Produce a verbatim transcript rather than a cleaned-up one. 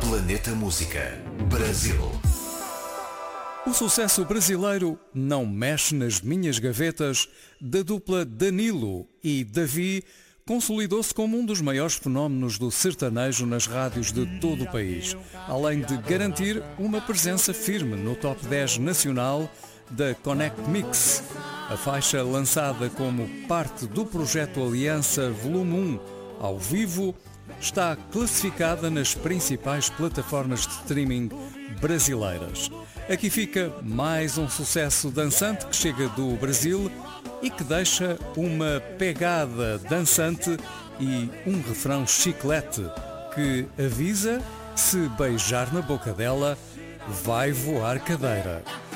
Planeta Música, Brasil. O sucesso brasileiro Não Mexe nas Minhas Gavetas, da dupla Danilo e Davi, consolidou-se como um dos maiores fenómenos do sertanejo nas rádios de todo o país, além de garantir uma presença firme no top dez nacional da Connect Mix. A faixa, lançada como parte do projeto Aliança Volume um ao vivo, está classificada nas principais plataformas de streaming brasileiras. Aqui fica mais um sucesso dançante que chega do Brasil e que deixa uma pegada dançante e um refrão chiclete que avisa: se beijar na boca dela, vai voar cadeira.